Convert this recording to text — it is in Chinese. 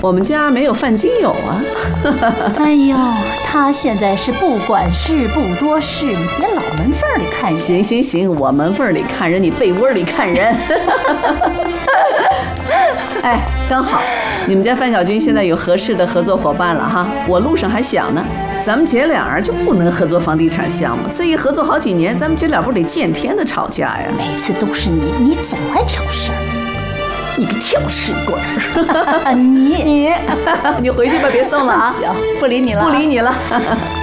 我们家没有范金友啊。 哎呦，他现在是不管事不多事，连老门缝里看人。 行行行，我门缝里看人，你被窝里看人。哎，刚好，你们家范小军现在有合适的合作伙伴了哈。我路上还想呢，咱们姐俩就不能合作房地产项目，这一合作好几年，咱们姐俩不得见天的吵架呀？ 每次都是你，你总爱挑事儿。 你个挑事棍！ 你回去吧，别送了啊！ 行，不理你了， 不理你了。